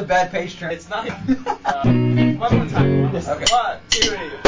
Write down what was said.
a bad page turn. It's not. One more time. Okay. 1, 2, 3.